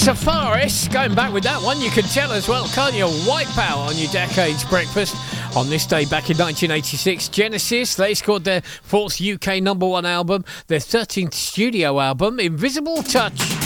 Safaris, going back with that one, you can tell as well, can't you? Wipeout on your Decades Breakfast. On this day back in 1986, Genesis, they scored their 4th UK #1 album, their 13th studio album, Invisible Touch.